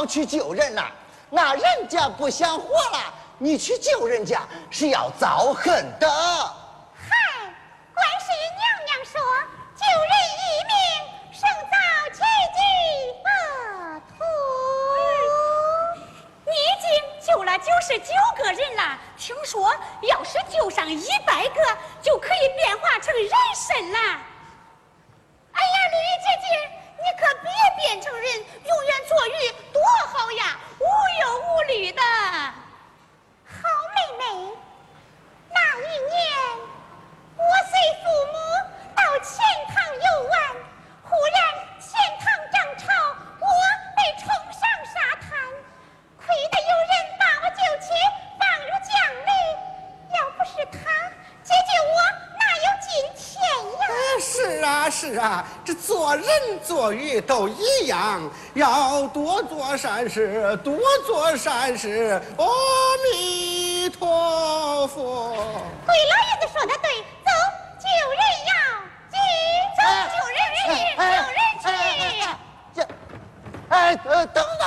去救人了，那人家不想活了，你去救人家是要遭恨的。 嗨，观世音娘娘说，救人一命，胜造7级恶徒。 你已经救了99个人了，听说要是救上100个，就可以变化成人参了。 哎呀，绿衣姐姐，你可别变成人，永远做鱼，多好呀，无忧无虑的。好妹妹，那一年我随父母到钱塘游玩，忽然钱塘涨潮，我被冲上沙滩，亏得有人把我救起，放入江里。要不是他解救我，哪有今天呀？ 是啊是啊，这做人做鱼都一样，要多做善事，多做善事。阿弥陀佛。 回来